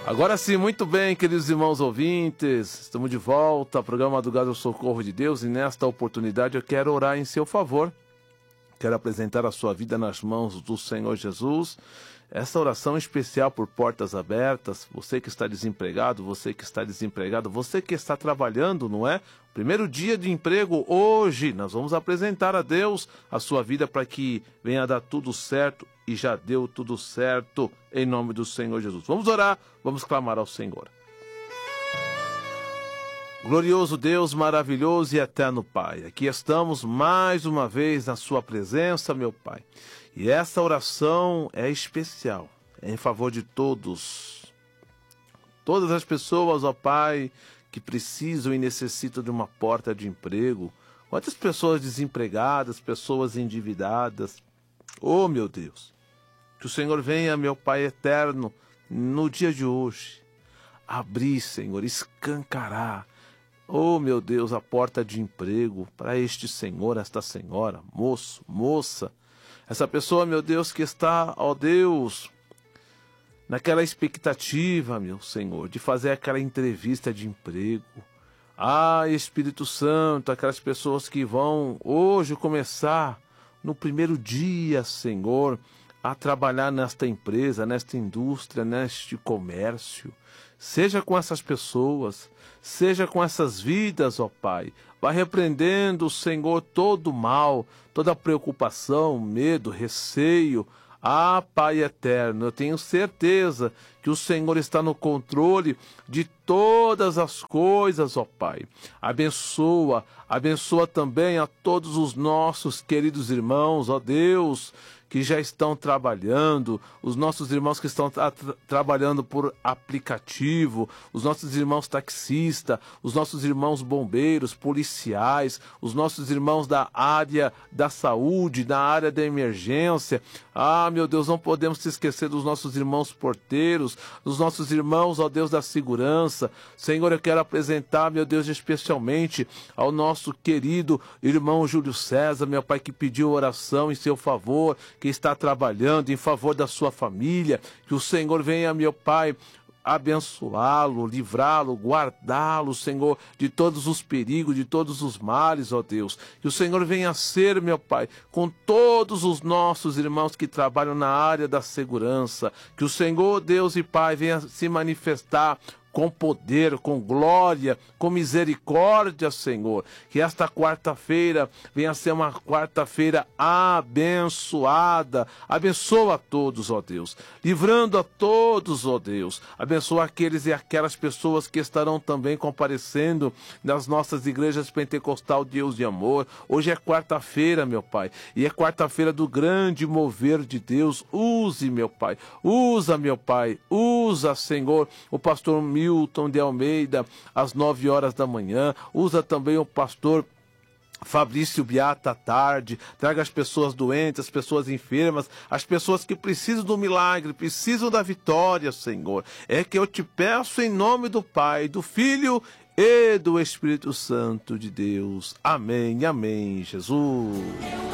Agora sim, muito bem, queridos irmãos ouvintes, estamos de volta ao programa Madrugada do Socorro de Deus e nesta oportunidade eu quero orar em seu favor. Quero apresentar a sua vida nas mãos do Senhor Jesus. Esta oração é especial por portas abertas. Você que está desempregado, você que está desempregado, você que está trabalhando, não é? Primeiro dia de emprego hoje. Nós vamos apresentar a Deus a sua vida para que venha dar tudo certo e já deu tudo certo em nome do Senhor Jesus. Vamos orar, vamos clamar ao Senhor. Glorioso Deus, maravilhoso e eterno Pai, aqui estamos mais uma vez na sua presença, meu Pai. E essa oração é especial, é em favor de todos. Todas as pessoas, ó Pai, que precisam e necessitam de uma porta de emprego. Quantas pessoas desempregadas, pessoas endividadas. Oh, meu Deus, que o Senhor venha, meu Pai eterno, no dia de hoje, abrir, Senhor, escancarar, oh, meu Deus, a porta de emprego para este senhor, esta senhora, moço, moça, essa pessoa, meu Deus, que está, ó Deus, naquela expectativa, meu Senhor, de fazer aquela entrevista de emprego. Ah, Espírito Santo, aquelas pessoas que vão hoje começar no primeiro dia, Senhor, a trabalhar nesta empresa, nesta indústria, neste comércio. Seja com essas pessoas, seja com essas vidas, ó Pai. Vai repreendendo, Senhor, todo o mal, toda a preocupação, medo, receio. Ah, Pai eterno, eu tenho certeza que o Senhor está no controle de todas as coisas, ó Pai. Abençoa, abençoa também a todos os nossos queridos irmãos, ó Deus, que já estão trabalhando, os nossos irmãos que estão trabalhando por aplicativo, os nossos irmãos taxistas, os nossos irmãos bombeiros, policiais, os nossos irmãos da área da saúde, da área da emergência. Ah, meu Deus, não podemos se esquecer dos nossos irmãos porteiros, dos nossos irmãos, ó Deus, da segurança. Senhor, eu quero apresentar, meu Deus, especialmente ao nosso querido irmão Júlio César, meu Pai, que pediu oração em seu favor, que está trabalhando em favor da sua família, que o Senhor venha, meu Pai, abençoá-lo, livrá-lo, guardá-lo, Senhor, de todos os perigos, de todos os males, ó Deus. Que o Senhor venha ser, meu Pai, com todos os nossos irmãos que trabalham na área da segurança. Que o Senhor, Deus e Pai, venha se manifestar com poder, com glória, com misericórdia, Senhor. Que esta quarta-feira venha ser uma quarta-feira abençoada. Abençoa a todos, ó Deus. Livrando a todos, ó Deus. Abençoa aqueles e aquelas pessoas que estarão também comparecendo nas nossas igrejas pentecostal Deus de amor. Hoje é quarta-feira, meu Pai. E é quarta-feira do grande mover de Deus. Use, meu Pai. Usa, meu Pai. Usa, Senhor, o pastor Milton de Almeida, às 9 horas da manhã. Usa também o pastor Fabrício Beata à tarde. Traga as pessoas doentes, as pessoas enfermas, as pessoas que precisam do milagre, precisam da vitória, Senhor. É que eu te peço em nome do Pai, do Filho e do Espírito Santo de Deus. Amém, amém, Jesus.